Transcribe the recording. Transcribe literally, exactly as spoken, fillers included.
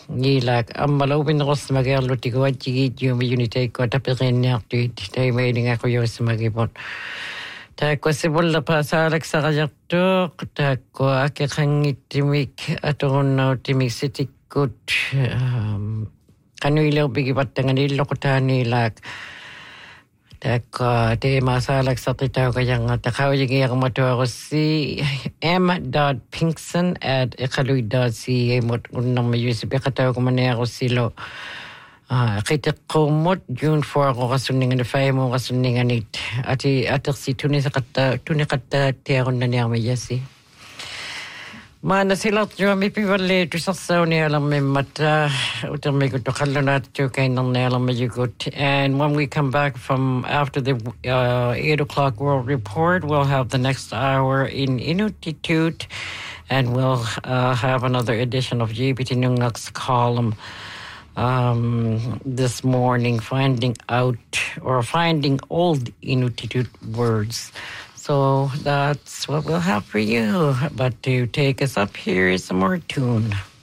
Nilak ammalawin ako sa mag-aluti ko at jigit yung unitay ko tapirin niya tuit tayo mailing ako yung sa mag-ipon. Tako sibula pa sa alak sa kajakto tako akikang itimik atong na timik sitikot um, kanuilaw bigibat tangan ilo ko tanilak. Tako te masalak sa titaw kayang takaw yung iyang mato ako si m.pinkson at ikaluy.ca mo unang mayusip ikataw ko man ako silo. Ah, kita kumot June four ako kasuningan na five mo kasuningan it. Ati atak si tuni sa kata tuni kata tiyaron na niya mayasi. Mana sila jo mi pivale to sa ni alam me mata utam me to kalona to kain ng alam me yugot. And when we come back from after the uh, eight o'clock world report, we'll have the next hour in Inuktitut, and we'll uh, have another edition of G P T Nungak's column um, this morning, finding out or finding old Inuktitut words. So that's what we'll have for you. But to take us up, here is some more tune.